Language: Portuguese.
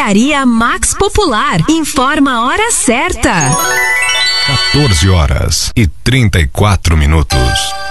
Drogaria Max Popular. Informa a hora certa. 14 horas e 34 minutos.